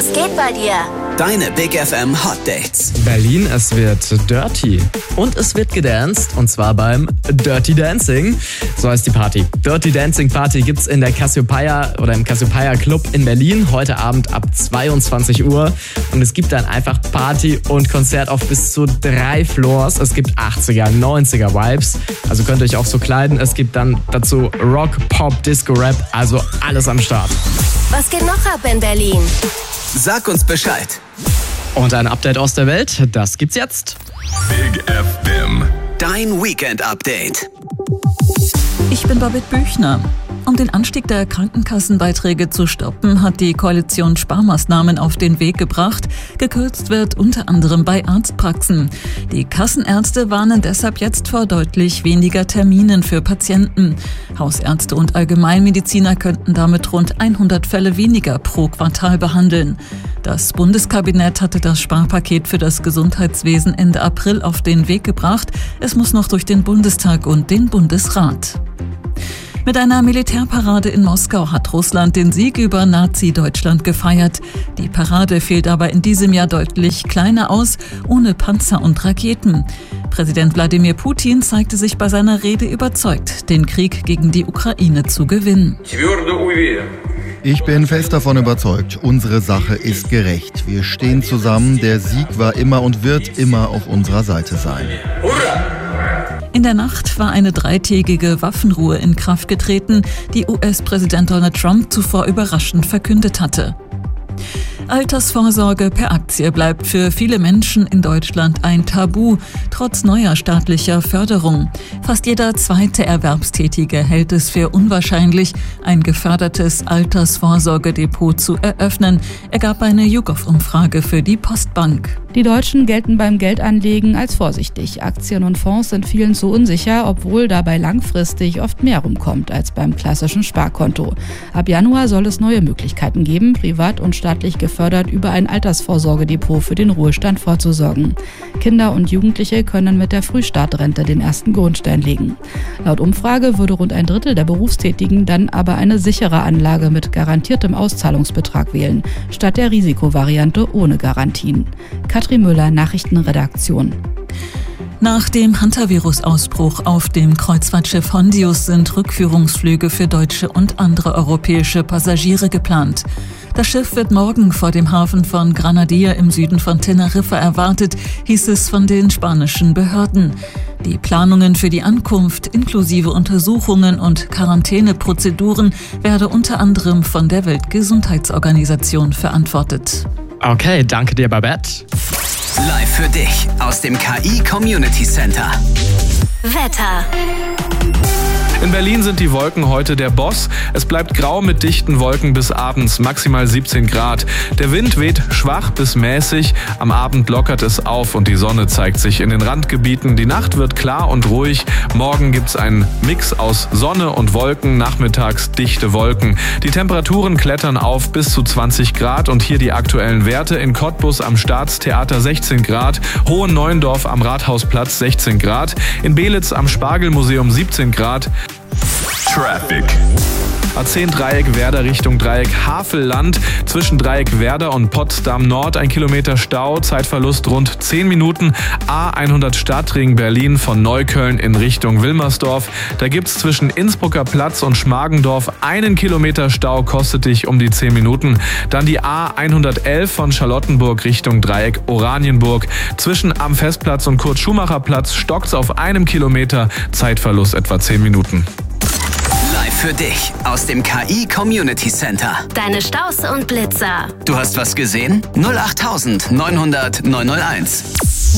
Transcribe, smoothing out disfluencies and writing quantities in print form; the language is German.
geht bei dir? Deine Big FM Hot Dates. Berlin, es wird dirty. Und es wird gedanced, und zwar beim Dirty Dancing. So heißt die Party. Dirty Dancing Party gibt's in der Cassiopeia oder im Cassiopeia Club in Berlin heute Abend ab 22 Uhr. Und es gibt dann einfach Party und Konzert auf bis zu 3 Floors. Es gibt 80er, 90er Vibes. Also könnt ihr euch auch so kleiden. Es gibt dann dazu Rock, Pop, Disco, Rap. Also alles am Start. Was geht noch ab in Berlin? Sag uns Bescheid. Und ein Update aus der Welt, das gibt's jetzt. Big FM. Dein Weekend-Update. Ich bin Babette Büchner. Um den Anstieg der Krankenkassenbeiträge zu stoppen, hat die Koalition Sparmaßnahmen auf den Weg gebracht. Gekürzt wird unter anderem bei Arztpraxen. Die Kassenärzte warnen deshalb jetzt vor deutlich weniger Terminen für Patienten. Hausärzte und Allgemeinmediziner könnten damit rund 100 Fälle weniger pro Quartal behandeln. Das Bundeskabinett hatte das Sparpaket für das Gesundheitswesen Ende April auf den Weg gebracht. Es muss noch durch den Bundestag und den Bundesrat. Mit einer Militärparade in Moskau hat Russland den Sieg über Nazi-Deutschland gefeiert. Die Parade fiel aber in diesem Jahr deutlich kleiner aus, ohne Panzer und Raketen. Präsident Wladimir Putin zeigte sich bei seiner Rede überzeugt, den Krieg gegen die Ukraine zu gewinnen. Ich bin fest davon überzeugt, unsere Sache ist gerecht. Wir stehen zusammen, der Sieg war immer und wird immer auf unserer Seite sein. In der Nacht war eine 3-tägige Waffenruhe in Kraft getreten, die US-Präsident Donald Trump zuvor überraschend verkündet hatte. Altersvorsorge per Aktie bleibt für viele Menschen in Deutschland ein Tabu, trotz neuer staatlicher Förderung. Fast jeder zweite Erwerbstätige hält es für unwahrscheinlich, ein gefördertes Altersvorsorgedepot zu eröffnen, ergab eine YouGov-Umfrage für die Postbank. Die Deutschen gelten beim Geldanlegen als vorsichtig. Aktien und Fonds sind vielen zu unsicher, obwohl dabei langfristig oft mehr rumkommt als beim klassischen Sparkonto. Ab Januar soll es neue Möglichkeiten geben, privat und staatlich gefördert über ein Altersvorsorgedepot für den Ruhestand vorzusorgen. Kinder und Jugendliche können mit der Frühstartrente den ersten Grundstein legen. Laut Umfrage würde rund ein Drittel der Berufstätigen dann aber eine sichere Anlage mit garantiertem Auszahlungsbetrag wählen, statt der Risikovariante ohne Garantien. Katrin Müller, Nachrichtenredaktion. Nach dem Hantavirus-Ausbruch auf dem Kreuzfahrtschiff Hondius sind Rückführungsflüge für deutsche und andere europäische Passagiere geplant. Das Schiff wird morgen vor dem Hafen von Granadilla im Süden von Teneriffa erwartet, hieß es von den spanischen Behörden. Die Planungen für die Ankunft inklusive Untersuchungen und Quarantäneprozeduren werde unter anderem von der Weltgesundheitsorganisation verantwortet. Okay, danke dir, Babette. Live für dich aus dem KI Community Center. Wetter. In Berlin sind die Wolken heute der Boss. Es bleibt grau mit dichten Wolken bis abends, maximal 17 Grad. Der Wind weht schwach bis mäßig. Am Abend lockert es auf und die Sonne zeigt sich in den Randgebieten. Die Nacht wird klar und ruhig. Morgen gibt's einen Mix aus Sonne und Wolken, nachmittags dichte Wolken. Die Temperaturen klettern auf bis zu 20 Grad und hier die aktuellen Werte. In Cottbus am Staatstheater 16 Grad, Hohenneuendorf am Rathausplatz 16 Grad, in Belitz am Spargelmuseum 17 Grad. Traffic. A10 Dreieck Werder Richtung Dreieck Havelland. Zwischen Dreieck Werder und Potsdam Nord 1 Kilometer Stau, Zeitverlust rund 10 Minuten. A100 Stadtring Berlin von Neukölln in Richtung Wilmersdorf. Da gibt's zwischen Innsbrucker Platz und Schmargendorf 1 Kilometer Stau, kostet dich um die 10 Minuten. Dann die A111 von Charlottenburg Richtung Dreieck Oranienburg. Zwischen am Festplatz und Kurt-Schumacher-Platz stockt's auf 1 Kilometer, Zeitverlust etwa 10 Minuten. Live für dich aus dem KI Community Center. Deine Staus und Blitzer. Du hast was gesehen? 08900 901.